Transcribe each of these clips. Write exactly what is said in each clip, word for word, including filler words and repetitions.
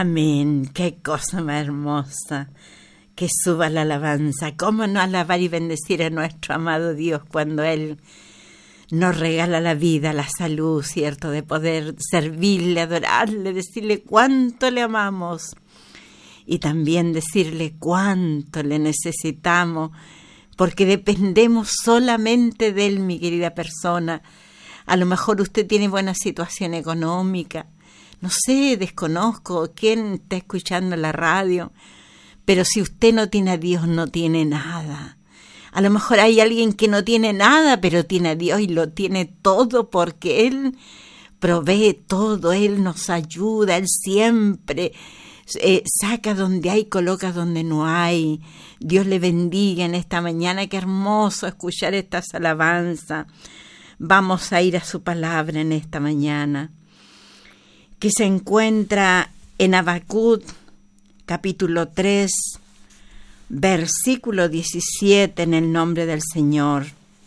Amén. Qué cosa más hermosa. Que suba la alabanza. ¿Cómo no alabar y bendecir a nuestro amado Dios cuando Él nos regala la vida, la salud, ¿cierto? De poder servirle, adorarle, decirle cuánto le amamos y también decirle cuánto le necesitamos, porque dependemos solamente de Él, mi querida persona. A lo mejor usted tiene buena situación económica, no sé, desconozco quién está escuchando la radio, pero si usted no tiene a Dios, no tiene nada. A lo mejor hay alguien que no tiene nada, pero tiene a Dios y lo tiene todo porque Él provee todo, Él nos ayuda, Él siempre eh, saca donde hay, coloca donde no hay. Dios le bendiga en esta mañana, qué hermoso escuchar estas alabanzas. Vamos a ir a su palabra en esta mañana, que se encuentra en Habacuc, capítulo tres, versículo diecisiete, en el nombre del Señor.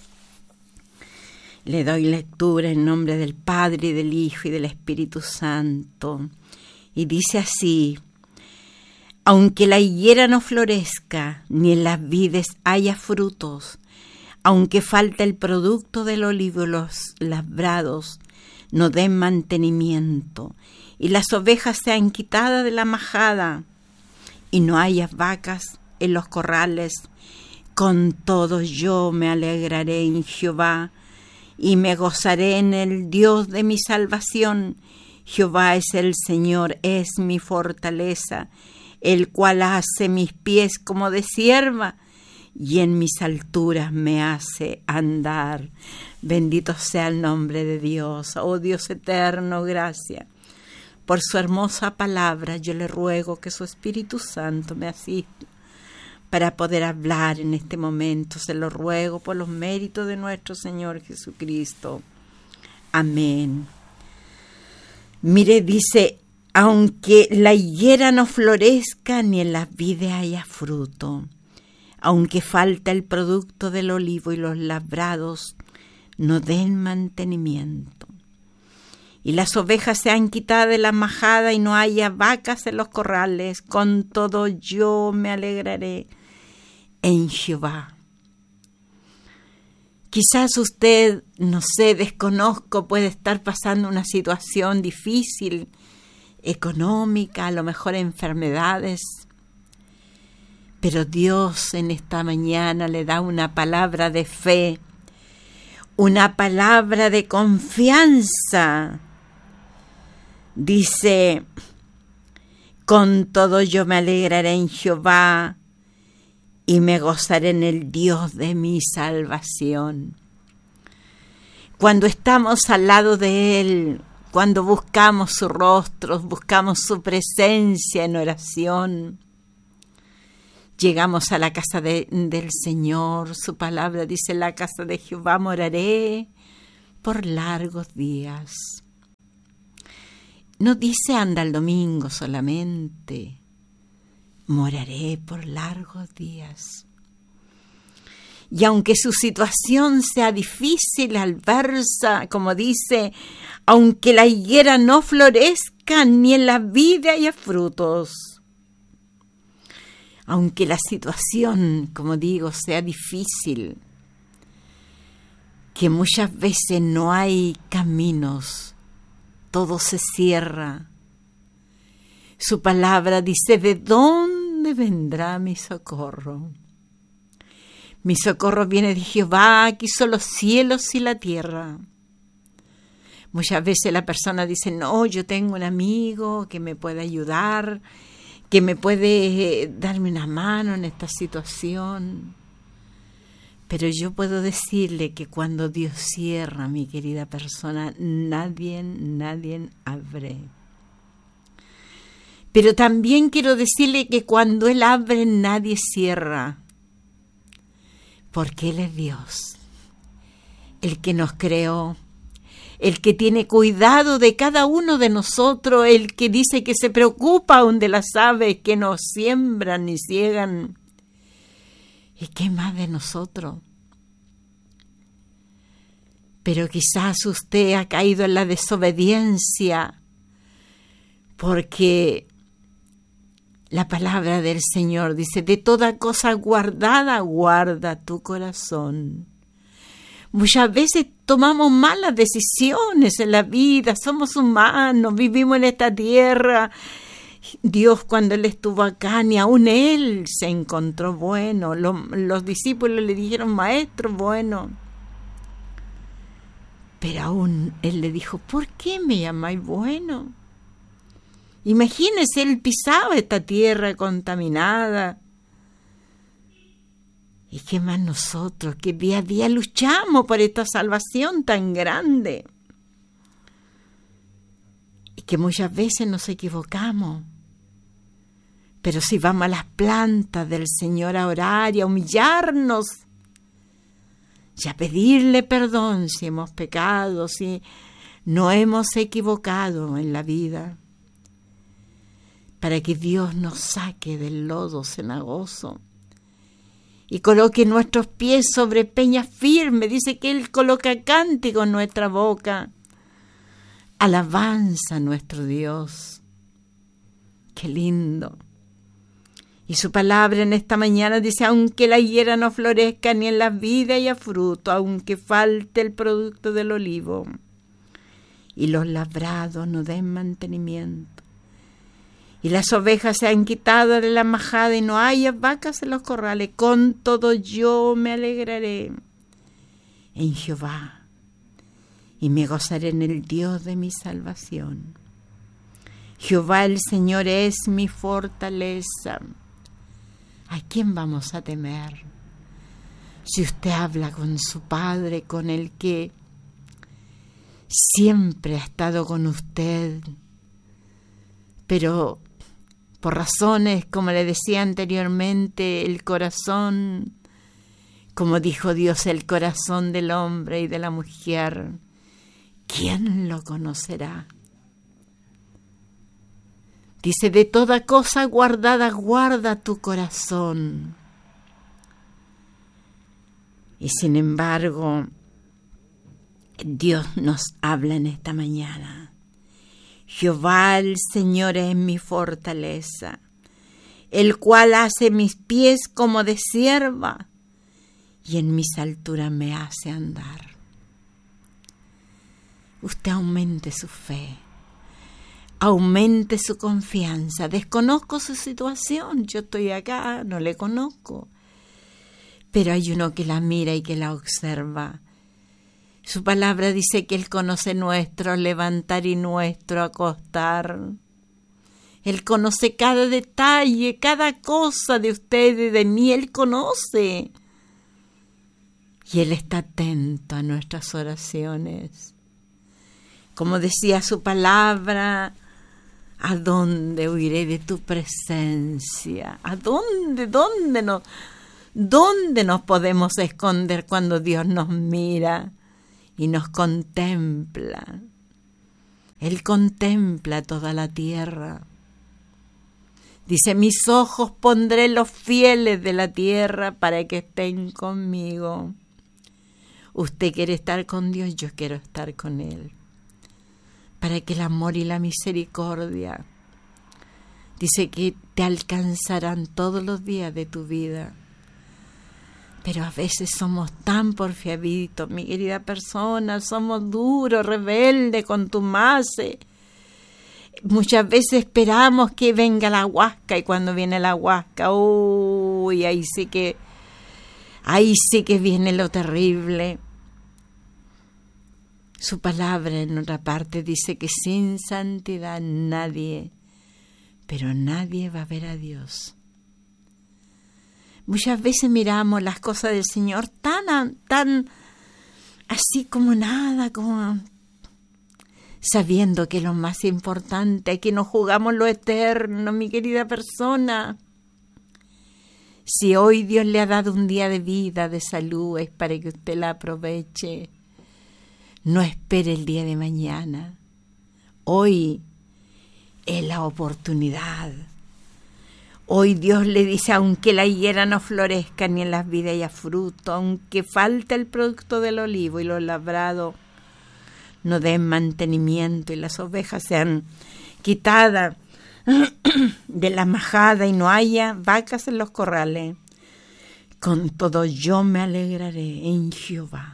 Le doy lectura en nombre del Padre, y del Hijo, y del Espíritu Santo. Y dice así: aunque la higuera no florezca, ni en las vides haya frutos, aunque falta el producto del olivo y los labrados no den mantenimiento, y las ovejas sean quitadas de la majada, y no haya vacas en los corrales, con todo yo me alegraré en Jehová, y me gozaré en el Dios de mi salvación. Jehová es el Señor, es mi fortaleza, el cual hace mis pies como de cierva, y en mis alturas me hace andar. Bendito sea el nombre de Dios. Oh Dios eterno, gracias por su hermosa palabra. Yo le ruego que su Espíritu Santo me asista para poder hablar en este momento. Se lo ruego por los méritos de nuestro Señor Jesucristo. Amén. Mire, dice: aunque la higuera no florezca, ni en las vides haya fruto, aunque falta el producto del olivo y los labrados no den mantenimiento, y las ovejas sean quitadas de la majada y no haya vacas en los corrales, con todo yo me alegraré en Jehová. Quizás usted, no sé, desconozco, puede estar pasando una situación difícil, económica, a lo mejor enfermedades, pero Dios en esta mañana le da una palabra de fe, una palabra de confianza. Dice: con todo yo me alegraré en Jehová, y me gozaré en el Dios de mi salvación. Cuando estamos al lado de Él, cuando buscamos su rostro, buscamos su presencia en oración, llegamos a la casa de, del Señor. Su palabra dice: en la casa de Jehová moraré por largos días. No dice anda el domingo solamente. Moraré por largos días. Y aunque su situación sea difícil, adversa, como dice, aunque la higuera no florezca, ni en la vid haya frutos, aunque la situación, como digo, sea difícil, que muchas veces no hay caminos, todo se cierra. Su palabra dice: ¿de dónde vendrá mi socorro? Mi socorro viene de Jehová, que hizo los cielos y la tierra. Muchas veces la persona dice: no, yo tengo un amigo que me puede ayudar, que me puede darme una mano en esta situación. Pero yo puedo decirle que cuando Dios cierra, mi querida persona, nadie, nadie abre. Pero también quiero decirle que cuando Él abre, nadie cierra. Porque Él es Dios, el que nos creó, el que tiene cuidado de cada uno de nosotros, el que dice que se preocupa aún de las aves que nos siembran y ciegan. ¿Y qué más de nosotros? Pero quizás usted ha caído en la desobediencia porque La palabra del Señor dice, de toda cosa guardada, guarda tu corazón. Muchas veces tomamos malas decisiones en la vida, somos humanos, vivimos en esta tierra. Dios, cuando Él estuvo acá, ni aún Él se encontró bueno. Los, los discípulos le dijeron, maestro bueno. Pero aún Él le dijo, ¿por qué me llamáis bueno? Imagínese, Él pisaba esta tierra contaminada. ¿Y qué más nosotros que día a día luchamos por esta salvación tan grande? Y que muchas veces nos equivocamos. Pero si vamos a las plantas del Señor a orar y a humillarnos y a pedirle perdón si hemos pecado, si no hemos equivocado en la vida, para que Dios nos saque del lodo cenagoso y coloque nuestros pies sobre peñas firmes. Dice que Él coloca cántico en nuestra boca. Alabanza a nuestro Dios. Qué lindo. Y su palabra en esta mañana dice, aunque la higuera no florezca ni en las vides haya fruto, aunque falte el producto del olivo y los labrados no den mantenimiento, y las ovejas se han quitado de la majada y no haya vacas en los corrales, con todo yo me alegraré en Jehová y me gozaré en el Dios de mi salvación. Jehová el Señor es mi fortaleza. ¿A quién vamos a temer? Si usted habla con su Padre, con el que siempre ha estado con usted, pero por razones, como le decía anteriormente, el corazón, como dijo Dios, el corazón del hombre y de la mujer, ¿quién lo conocerá? Dice, de toda cosa guardada, guarda tu corazón. Y sin embargo, Dios nos habla en esta mañana. Jehová el Señor es mi fortaleza, el cual hace mis pies como de cierva y en mis alturas me hace andar. Usted aumente su fe. Aumente su confianza. Desconozco su situación, yo estoy acá, no le conozco, pero hay uno que la mira y que la observa. Su palabra dice que Él conoce nuestro levantar y nuestro acostar. Él conoce cada detalle, cada cosa de usted y de mí, Él conoce. Y Él está atento a nuestras oraciones. Como decía su palabra, ¿a dónde huiré de tu presencia? ¿A dónde, dónde nos, dónde nos podemos esconder cuando Dios nos mira y nos contempla? Él contempla toda la tierra. Dice, mis ojos pondré los fieles de la tierra para que estén conmigo. Usted quiere estar con Dios, yo quiero estar con Él. Para que el amor y la misericordia, dice que te alcanzarán todos los días de tu vida. Pero a veces somos tan porfiaditos, mi querida persona, somos duros, rebeldes, contumaces. Muchas veces esperamos que venga la huasca y cuando viene la huasca, uy, ahí sí que, ahí sí que viene lo terrible. Su palabra en otra parte dice que sin santidad nadie, pero nadie va a ver a Dios. Muchas veces miramos las cosas del Señor tan, tan así como nada, como sabiendo que lo más importante es que nos jugamos lo eterno, mi querida persona. Si hoy Dios le ha dado un día de vida, de salud, es para que usted la aproveche. No espere el día de mañana. Hoy es la oportunidad. Hoy Dios le dice, aunque la higuera no florezca ni en las vides haya fruto, aunque falte el producto del olivo y los labrados no den mantenimiento y las ovejas sean quitadas de la majada y no haya vacas en los corrales, con todo yo me alegraré en Jehová.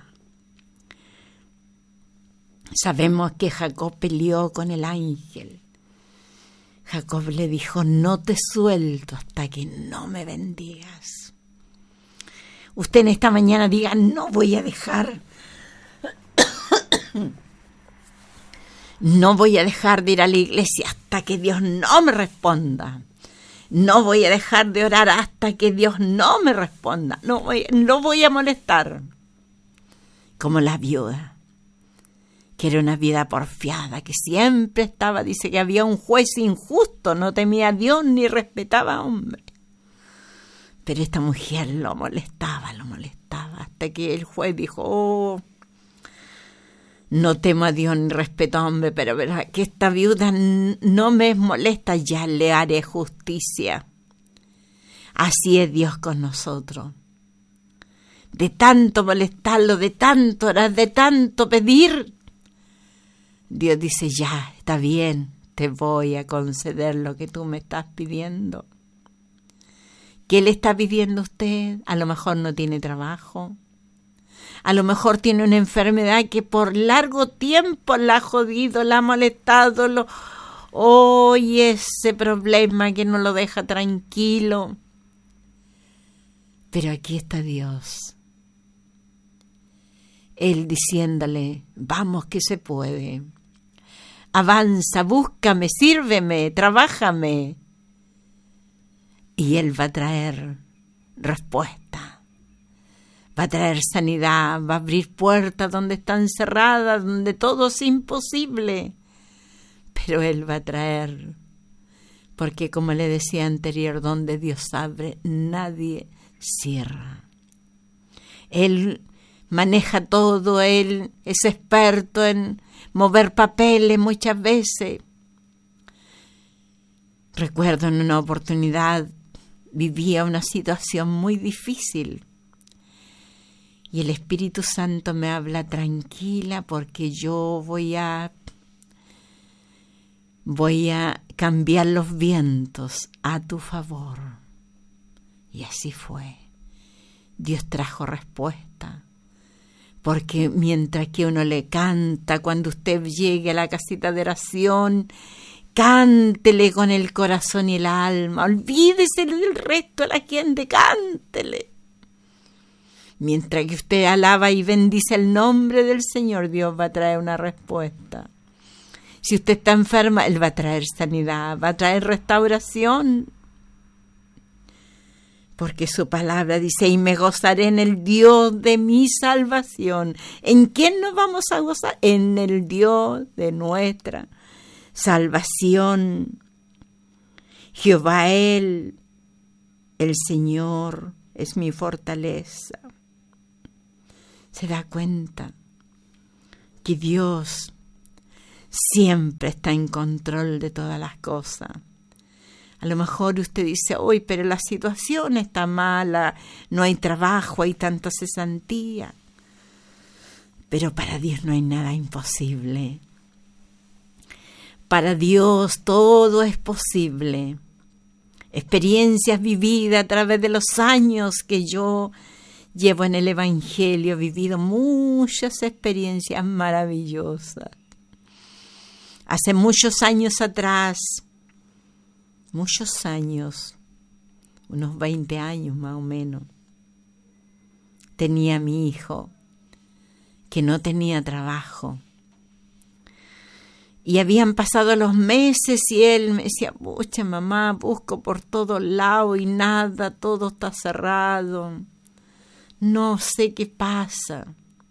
Sabemos que Jacob peleó con el ángel. Jacob le dijo, no te suelto hasta que no me bendigas. Usted en esta mañana diga, no voy a dejar, no voy a dejar de ir a la iglesia hasta que Dios no me responda. No voy a dejar de orar hasta que Dios no me responda. No voy, no voy a molestar. Como la viuda, que era una vida porfiada, que siempre estaba, dice que había un juez injusto, no temía a Dios ni respetaba a hombre. Pero esta mujer lo molestaba, lo molestaba, hasta que el juez dijo, oh, no temo a Dios ni respeto a hombre, pero verá que esta viuda no me molesta, ya le haré justicia. Así es Dios con nosotros. De tanto molestarlo, de tanto orar, de tanto pedir, Dios dice, ya, está bien, te voy a conceder lo que tú me estás pidiendo. ¿Qué le está pidiendo usted? A lo mejor no tiene trabajo. A lo mejor tiene una enfermedad que por largo tiempo la ha jodido, la ha molestado. Lo... Oh, y ese problema que no lo deja tranquilo. Pero aquí está Dios. Él diciéndole, vamos que se puede. Avanza, búscame, sírveme, trabájame. Y Él va a traer respuesta. Va a traer sanidad, va a abrir puertas donde están cerradas, donde todo es imposible. Pero Él va a traer, porque como le decía anterior, donde Dios abre, nadie cierra. Él maneja todo, Él es experto en mover papeles muchas veces. Recuerdo en una oportunidad, vivía una situación muy difícil. Y el Espíritu Santo me habla, tranquila, porque yo voy a, voy a cambiar los vientos a tu favor. Y así fue. Dios trajo respuesta. Porque mientras que uno le canta, cuando usted llegue a la casita de oración, cántele con el corazón y el alma. Olvídese del resto de la gente, cántele. Mientras que usted alaba y bendice el nombre del Señor, Dios va a traer una respuesta. Si usted está enferma, Él va a traer sanidad, va a traer restauración. Porque su palabra dice, y me gozaré en el Dios de mi salvación. ¿En quién nos vamos a gozar? En el Dios de nuestra salvación. Jehová, Él, el Señor, es mi fortaleza. Se da cuenta que Dios siempre está en control de todas las cosas. A lo mejor usted dice, uy, pero la situación está mala, no hay trabajo, hay tanta cesantía. Pero para Dios no hay nada imposible. Para Dios todo es posible. Experiencias vividas a través de los años que yo llevo en el Evangelio, he vivido muchas experiencias maravillosas. Hace muchos años atrás, muchos años, unos veinte años más o menos, tenía a mi hijo que no tenía trabajo. Y habían pasado los meses y él me decía, pucha mamá, busco por todos lados y nada, todo está cerrado. No sé qué pasa.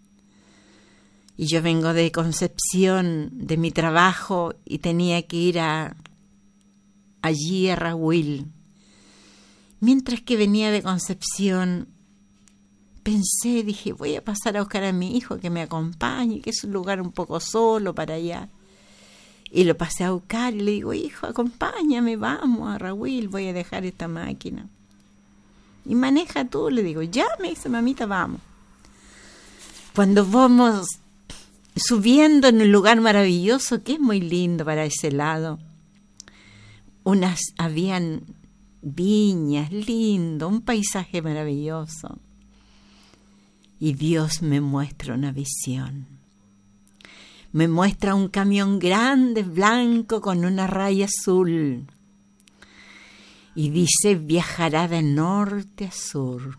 Y yo vengo de Concepción, de mi trabajo, y tenía que ir a, allí a Rahuil. Mientras que venía de Concepción, pensé, dije, voy a pasar a buscar a mi hijo que me acompañe, que es un lugar un poco solo para allá. Y lo pasé a buscar y le digo, hijo, acompáñame, vamos a Rahuil, voy a dejar esta máquina. Y maneja tú, le digo, ya, me dice, mamita, vamos. Cuando vamos subiendo en un lugar maravilloso, que es muy lindo para ese lado, unas, habían viñas, lindo, un paisaje maravilloso. Y Dios me muestra una visión. Me muestra un camión grande, blanco, con una raya azul. Y dice, viajará de norte a sur.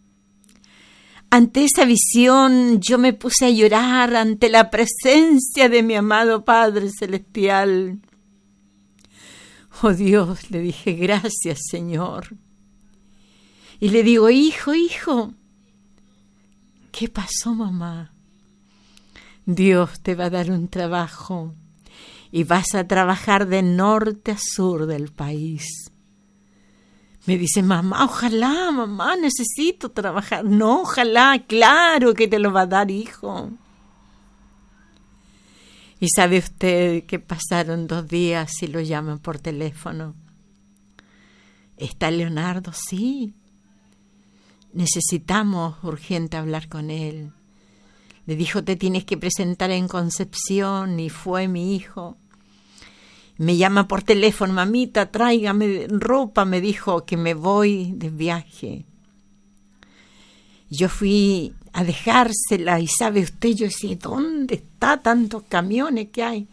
Ante esa visión yo me puse a llorar ante la presencia de mi amado Padre Celestial. Oh Dios, le dije, gracias Señor. Y le digo, hijo, hijo, ¿qué pasó, mamá? Dios te va a dar un trabajo y vas a trabajar de norte a sur del país. Me dice, mamá, ojalá, mamá, necesito trabajar. No, ojalá, claro que te lo va a dar, hijo. Y sabe usted que pasaron dos días y lo llaman por teléfono. ¿Está Leonardo? Sí. Necesitamos urgente hablar con él. Le dijo, te tienes que presentar en Concepción, y fue mi hijo. Me llama por teléfono, mamita, tráigame ropa, me dijo que me voy de viaje. Yo fui a dejársela y sabe usted, yo decía, ¿dónde está tantos camiones que hay?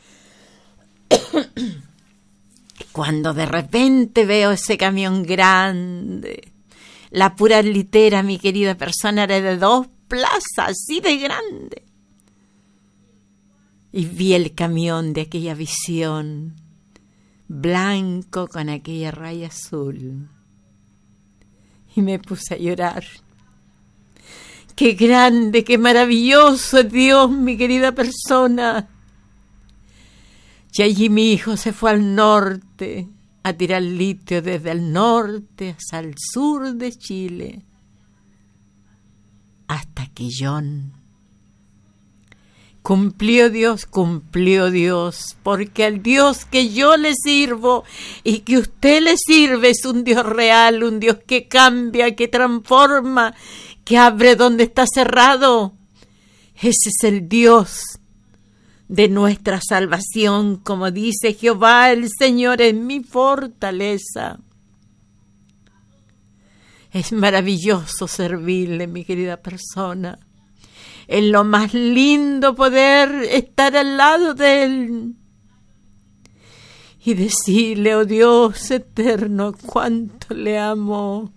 Cuando de repente veo ese camión grande, la pura litera, mi querida persona, era de dos plazas, así de grande. Y vi el camión de aquella visión, blanco con aquella raya azul. Y me puse a llorar. ¡Qué grande, qué maravilloso es Dios, mi querida persona! Y allí mi hijo se fue al norte a tirar litio desde el norte hasta el sur de Chile, hasta que John cumplió Dios, cumplió Dios, porque al Dios que yo le sirvo y que usted le sirve es un Dios real, un Dios que cambia, que transforma, que abre donde está cerrado. Ese es el Dios de nuestra salvación, como dice Jehová, el Señor es mi fortaleza. Es maravilloso servirle, mi querida persona. Es lo más lindo poder estar al lado de Él y decirle, oh Dios eterno, cuánto le amo.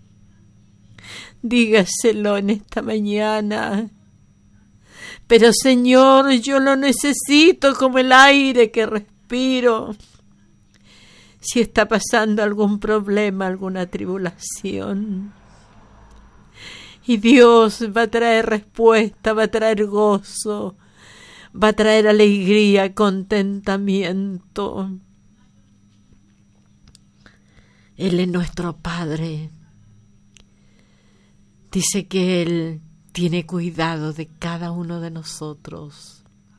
Dígaselo en esta mañana. Pero Señor, yo lo necesito como el aire que respiro. Si está pasando algún problema, alguna tribulación, y Dios va a traer respuesta, va a traer gozo, va a traer alegría, contentamiento. Él es nuestro Padre. Dice que Él tiene cuidado de cada uno de nosotros.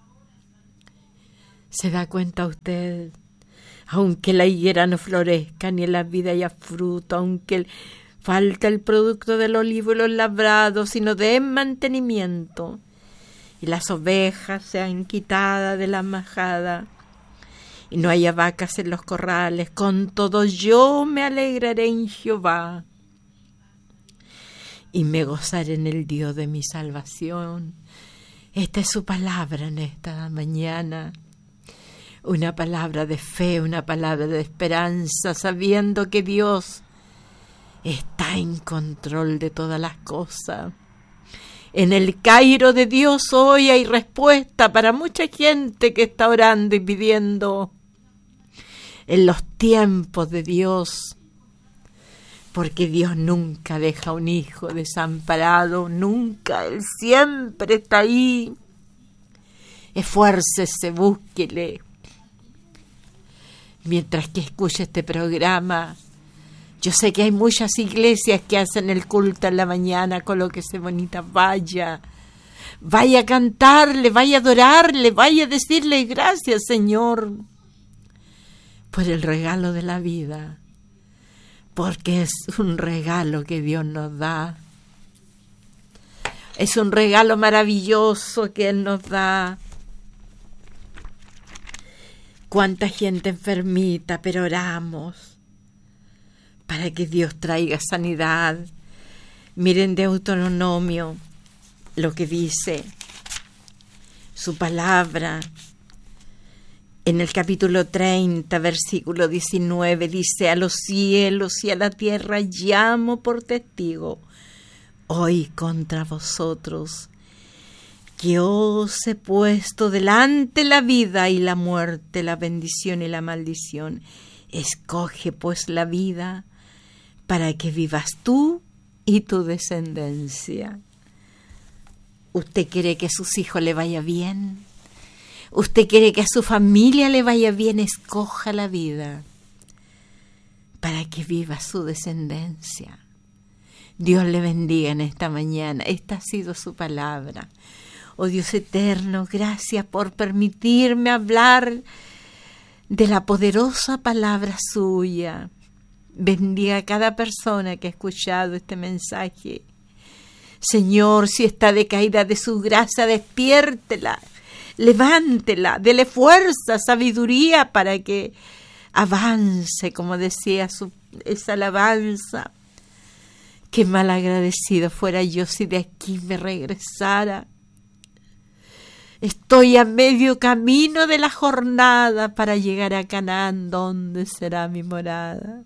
¿Se da cuenta usted? Aunque la higuera no florezca, ni en la vida haya fruto, aunque el falta el producto del olivo y los labrados, y no den mantenimiento, y las ovejas sean quitadas de la majada, y no haya vacas en los corrales, con todo yo me alegraré en Jehová, y me gozaré en el Dios de mi salvación. Esta es su palabra en esta mañana. Una palabra de fe, una palabra de esperanza, sabiendo que Dios está en control de todas las cosas. En el Cairo de Dios hoy hay respuesta para mucha gente que está orando y pidiendo. En los tiempos de Dios, porque Dios nunca deja un hijo desamparado, nunca, Él siempre está ahí. Esfuércese, búsquele. Mientras que escuche este programa, yo sé que hay muchas iglesias que hacen el culto en la mañana, colóquese bonita, vaya, vaya a cantarle, vaya a adorarle, vaya a decirle gracias, Señor, por el regalo de la vida, porque es un regalo que Dios nos da, es un regalo maravilloso que Él nos da. cuánta gente enfermita, pero oramos para que Dios traiga sanidad. Miren Deuteronomio lo que dice su palabra. En el capítulo treinta, versículo diecinueve, dice: a los cielos y a la tierra llamo por testigo hoy contra vosotros, que os he puesto delante la vida y la muerte, la bendición y la maldición. Escoge pues la vida para que vivas tú y tu descendencia. ¿Usted quiere que a sus hijos le vaya bien? ¿Usted quiere que a su familia le vaya bien? Escoja la vida para que viva su descendencia. Dios le bendiga en esta mañana. Esta ha sido su palabra. Oh Dios eterno, gracias por permitirme hablar de la poderosa palabra suya. Bendiga a cada persona que ha escuchado este mensaje. Señor, si está decaída de su gracia, despiértela, levántela, dele fuerza, sabiduría para que avance, como decía su, esa alabanza. Qué mal agradecido fuera yo si de aquí me regresara. Estoy a medio camino de la jornada para llegar a Canaán, donde será mi morada.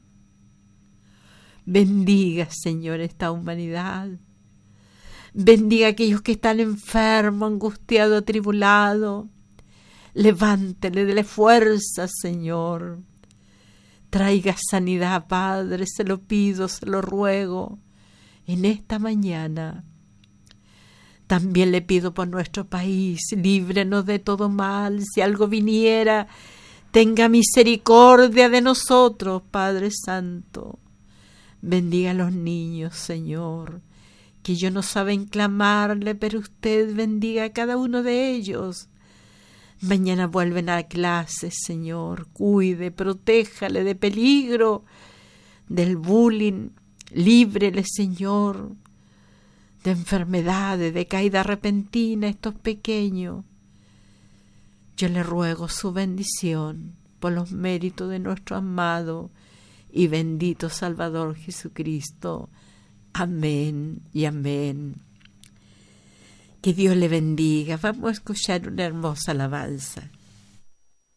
Bendiga, Señor, esta humanidad. Bendiga a aquellos que están enfermos, angustiados, atribulados. Levántele, dele fuerza, Señor. Traiga sanidad, Padre, se lo pido, se lo ruego en esta mañana. También le pido por nuestro país, líbrenos de todo mal. Si algo viniera, tenga misericordia de nosotros, Padre Santo. Bendiga a los niños, Señor, que ellos no saben clamarle, pero usted bendiga a cada uno de ellos. Mañana vuelven a clases, Señor. Cuide, protéjale de peligro, del bullying. Líbrele, Señor, de enfermedades, de caída repentina, estos pequeños. Yo le ruego su bendición por los méritos de nuestro amado y bendito Salvador Jesucristo. Amén y amén. Que Dios le bendiga. Vamos a escuchar una hermosa alabanza.